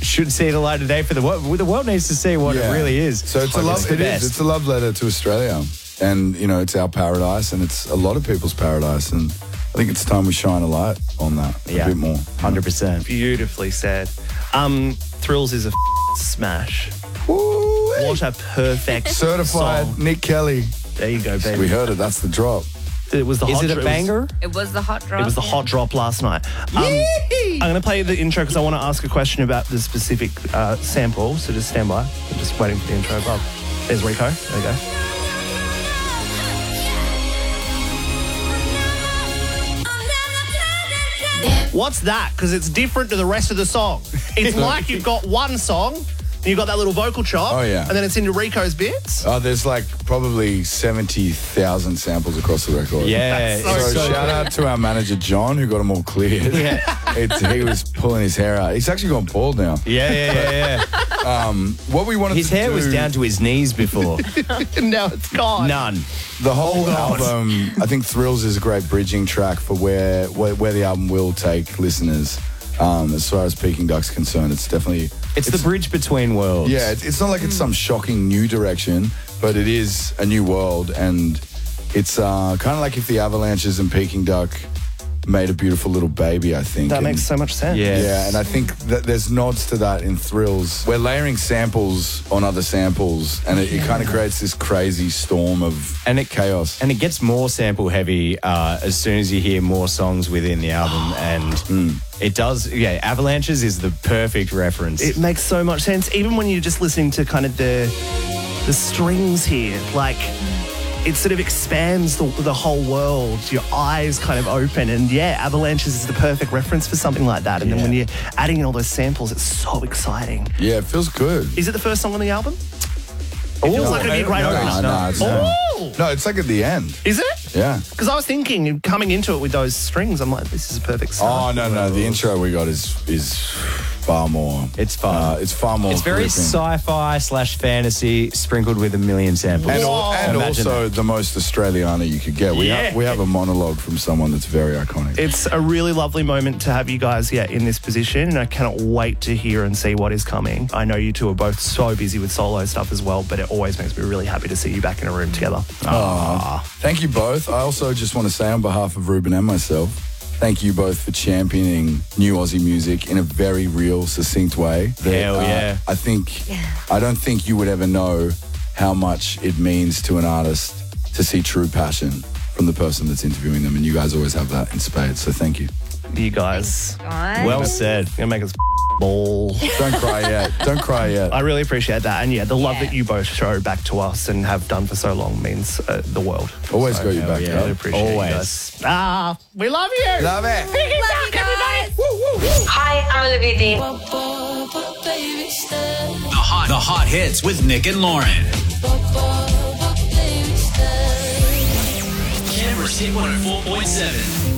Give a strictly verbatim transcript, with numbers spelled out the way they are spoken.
should see the light of day for the world. The world needs to see what Yeah. it really is. So it's a love. the It is. best. It's a love letter to Australia, and you know, it's our paradise, and it's a lot of people's paradise, and I think it's time we shine a light on that Yeah. a bit more. one hundred percent. Beautifully said. Um, Thrills is a f- smash. Woo, hey. What a perfect Certified song. Nick Kelly. There you go, baby. We heard it. That's the drop. It was the Is hot it a dro- banger? It was the hot drop. It was the yeah. hot drop last night. Um, I'm going to play the intro because I want to ask a question about the specific uh, sample. So just stand by. I'm just waiting for the intro. Oh, there's Rico. There you go. What's that? Because it's different to the rest of the song. It's like you've got one song, and you've got that little vocal chop, Oh, yeah. and then it's into Rico's bits. Oh, there's like probably seventy thousand samples across the record. Yeah. So it's So, so shout out to our manager John, who got them all cleared. Yeah. It's, he was pulling his hair out. He's actually gone bald now. Yeah, yeah, yeah, yeah. What we wanted His to hair do, was down to his knees before. And now it's gone. None. the whole God. album. I think Thrills is a great bridging track for where where, where the album will take listeners. Um, as far as Peking Duck's concerned, it's definitely It's, the bridge between worlds. yeah. It's, it's not like it's some shocking new direction, but it is a new world, and it's uh, kind of like if the Avalanches and Peking Duck made a beautiful little baby. I think That and- makes so much sense. Yeah. Yeah, and I think that there's nods to that in Thrills. We're layering samples on other samples, and it, it kind of creates this crazy storm of And it- chaos. And it gets more sample heavy uh, as soon as you hear more songs within the album. And it does, yeah, Avalanches is the perfect reference. It makes so much sense, even when you're just listening to kind of the the strings here. Like, it sort of expands the, the whole world. Your eyes kind of open, and yeah, Avalanches is the perfect reference for something like that. And then Yeah. when you're adding in all those samples, it's so exciting. Yeah, it feels good. Is it the first song on the album? It feels like it'd be a great no, opener. no, no, it's Oh! no, it's like at the end. Is it? Yeah. Because I was thinking, coming into it with those strings, I'm like, this is a perfect Oh song. no, no, the intro we got is is far more. It's fun. Uh, it's far more. It's very gripping. sci-fi slash fantasy sprinkled with a million samples. And, al- and Imagine also the most Australiana you could get. We Yeah. have we have a monologue from someone that's very iconic. It's a really lovely moment to have you guys yeah, in this position, and I cannot wait to hear and see what is coming. I know you two are both so busy with solo stuff as well, but it always makes me really happy to see you back in a room together. Aw. Thank you both. I also just want to say on behalf of Ruben and myself, thank you both for championing new Aussie music in a very real, succinct way. That, Hell yeah. I think, I don't think you would ever know how much it means to an artist to see true passion from the person that's interviewing them, and you guys always have that in spades, so thank you. You guys, Guys. Well said. you're going to make us ball. Don't cry yet. Don't cry yet. I really appreciate that. And yeah, the love Yeah. that you both show back to us and have done for so long means uh, the world. Always So, got your hell back, yeah. yeah. I appreciate Always. you guys. Ah, we love you. Love it. Love you guys. Hi, I'm Olivia Dean. The hot, the hot hits with Nick and Lauren. Canberra's Hit one oh four point seven.